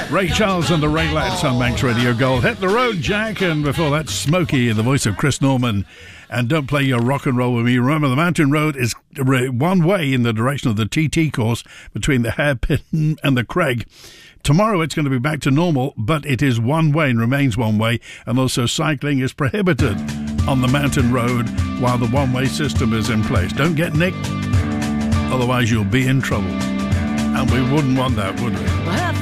Ray Charles and the Ray Lads on Manx Radio Gold. Hit the road, Jack. And before that, Smokey in the voice of Chris Norman. And don't play your rock and roll with me. Remember, the mountain road is one way in the direction of the TT course between the Hairpin and the Craig. Tomorrow it's going to be back to normal, but it is one way and remains one way. And also cycling is prohibited on the mountain road while the one-way system is in place. Don't get nicked, otherwise you'll be in trouble. And we wouldn't want that, would we?